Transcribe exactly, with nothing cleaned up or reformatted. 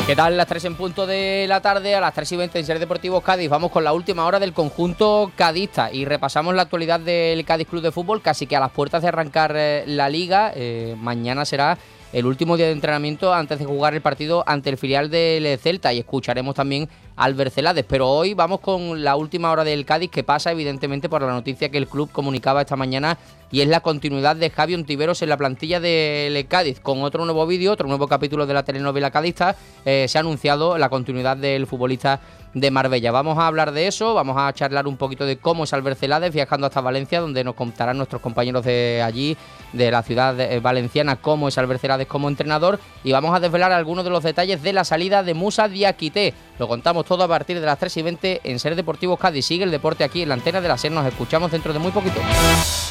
¿Qué tal? Las tres en punto de la tarde, a las tres y veinte en Ser Deportivos Cádiz. Vamos con la última hora del conjunto cadista y repasamos la actualidad del Cádiz Club de Fútbol, casi que a las puertas de arrancar eh, la Liga. Eh, mañana será el último día de entrenamiento antes de jugar el partido ante el filial del Celta y escucharemos también al Bercelades. Pero hoy vamos con la última hora del Cádiz, que pasa evidentemente por la noticia que el club comunicaba esta mañana, y es la continuidad de Javi Ontiveros en la plantilla del Cádiz. Con otro nuevo vídeo, otro nuevo capítulo de la telenovela cadista, eh, se ha anunciado la continuidad del futbolista de Marbella. Vamos a hablar de eso, vamos a charlar un poquito de cómo es Albert Celades viajando hasta Valencia, donde nos contarán nuestros compañeros de allí, de la ciudad valenciana, cómo es Albert Celades como entrenador, y vamos a desvelar algunos de los detalles de la salida de Musa Diakité. Lo contamos todo a partir de las tres y veinte en Ser Deportivos Cádiz. Sigue el deporte aquí en la antena de la SER. Nos escuchamos dentro de muy poquito.